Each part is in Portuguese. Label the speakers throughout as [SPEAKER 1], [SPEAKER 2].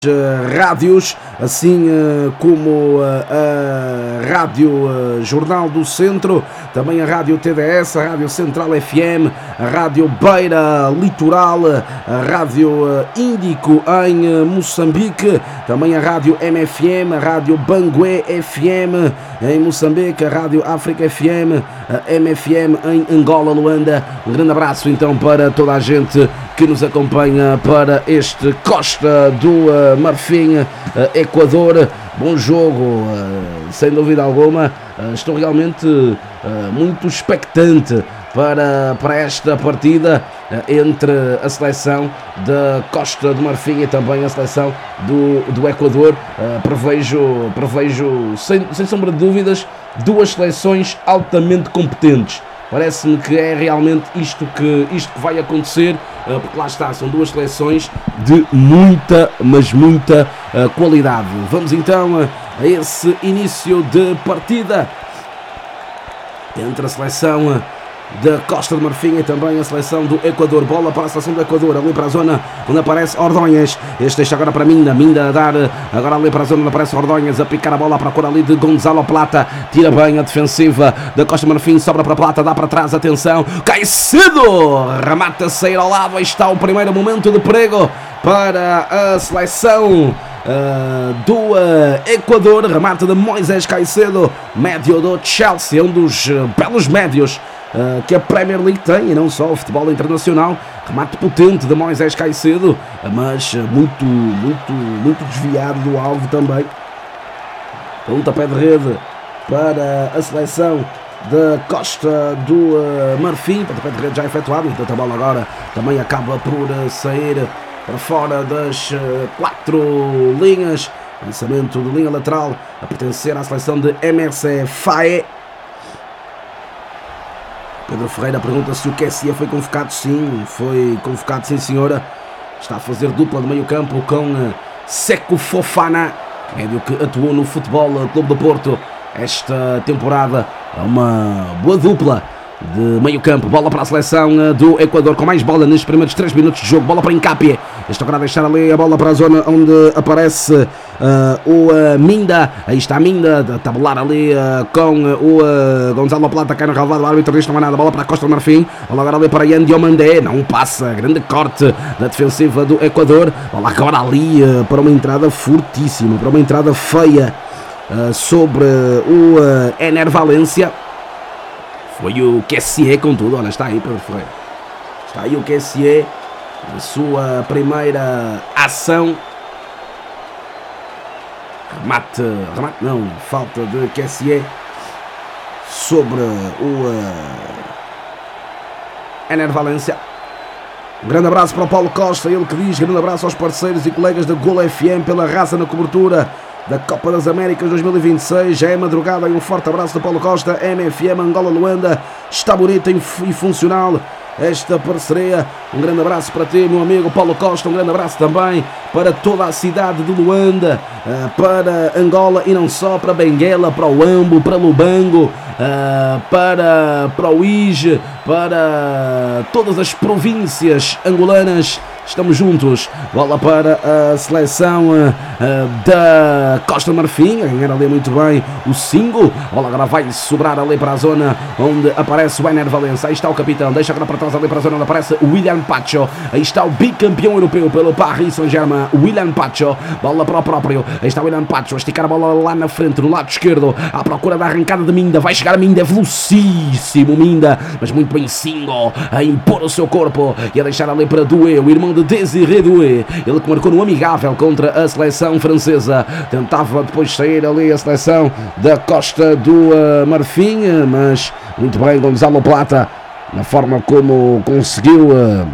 [SPEAKER 1] rádios, assim como a Rádio Jornal do Centro, também a Rádio TDS, a Rádio Central FM, a Rádio Beira Litoral, a Rádio Índico em Moçambique, também a Rádio MFM, a Rádio Bangué FM em Moçambique, a Rádio África FM, a MFM em Angola, Luanda. Um grande abraço então para toda a gente que nos acompanha para este Costa do Marfim, Equador. Bom jogo, sem dúvida alguma. Estou realmente muito expectante para esta partida entre a seleção da Costa do Marfim e também a seleção do Equador. Prevejo sem sombra de dúvidas, duas seleções altamente competentes. Parece-me que é realmente isto que vai acontecer, porque lá está, são duas seleções de muita, mas muita qualidade. Vamos então a esse início de partida entre a seleção da Costa do Marfim e também a seleção do Equador. Bola para a seleção do Equador, ali para a zona onde aparece Ordonhas. Este deixa agora para Minda a dar agora ali para a zona onde aparece Ordonhas, a picar a bola para a cor ali de Gonzalo Plata. Tira bem a defensiva da Costa do Marfim, sobra para Plata, dá para trás, atenção, Caicedo remata a sair ao lado. Aí está o primeiro momento de perigo para a seleção do Equador. Remate de Moisés Caicedo, médio do Chelsea, um dos belos médios que a Premier League tem, e não só o futebol internacional. Remate potente de Moisés Caicedo, mas muito desviado do alvo também. Pontapé de rede para a seleção da Costa do Marfim. Pontapé de rede já efetuado, então a bola agora também acaba por sair para fora das quatro linhas. Lançamento de linha lateral a pertencer à seleção de MRC Faé. Pedro Ferreira pergunta se o QSE foi convocado. Sim, foi convocado, sim senhora. Está a fazer dupla de meio campo com Seco Fofana, médio que atuou no Futebol Clube do Porto esta temporada. É uma boa dupla de meio campo. Bola para a seleção do Equador, com mais bola nestes primeiros 3 minutos de jogo. Bola para Encapie. Este agora a deixar ali a bola para a zona onde aparece o Minda. Aí está a Minda a tabular ali com o Gonzalo Plata. Cai no relvado, o árbitro diz não há nada. Bola para a Costa do Marfim. Bola agora ali para Yan Diomandé. Não passa. Grande corte da defensiva do Equador. Bola agora ali para uma entrada fortíssima, para uma entrada feia sobre o Ener Valência. Foi o QSE com tudo. Olha, está aí Pedro Ferreira. Está aí o QSE, a sua primeira ação. Remate não, falta de QSE sobre o Ener Valência. Um grande abraço para o Paulo Costa, ele que diz: grande abraço aos parceiros e colegas da Gol FM pela raça na cobertura da Copa das Américas 2026. Já é madrugada e um forte abraço do Paulo Costa. MFM Angola Luanda, está bonita e funcional esta parceria. Um grande abraço para ti, meu amigo Paulo Costa. Um grande abraço também para toda a cidade de Luanda, para Angola e não só, para Benguela, para o Ambo, para Lubango, para o Ige, para todas as províncias angolanas. Estamos juntos. Bola para a seleção da Costa do Marfim, a ganhar ali muito bem o single. Bola agora vai sobrar ali para a zona onde aparece o Ener Valência. Aí está o capitão, deixa agora para trás ali para a zona onde aparece o William Pacho. Aí está o bicampeão europeu pelo Paris Saint-Germain, William Pacho. Bola para o próprio, aí está o William Pacho a esticar a bola lá na frente, no lado esquerdo, à procura da arrancada de Minda. Vai chegar a Minda, é velocíssimo Minda, mas muito bem single, a impor o seu corpo e a deixar ali para Doué, o irmão de Désiré Doué, ele que marcou no amigável contra a seleção francesa. Tentava depois sair ali a seleção da Costa do Marfim, mas muito bem Gonzalo Plata na forma como conseguiu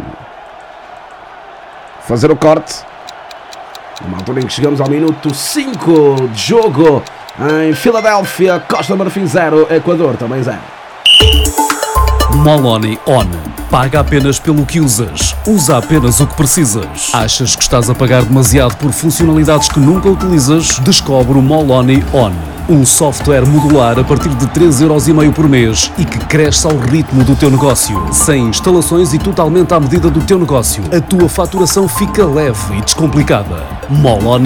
[SPEAKER 1] fazer o corte. Numa altura em que chegamos ao minuto 5 de jogo em Filadélfia. Costa do Marfim 0, Equador também 0.
[SPEAKER 2] Moloni On. Paga apenas pelo que usas. Usa apenas o que precisas. Achas que estás a pagar demasiado por funcionalidades que nunca utilizas? Descobre o Moloni On. Um software modular a partir de 3,5€ por mês e que cresce ao ritmo do teu negócio. Sem instalações e totalmente à medida do teu negócio. A tua faturação fica leve e descomplicada. Moloni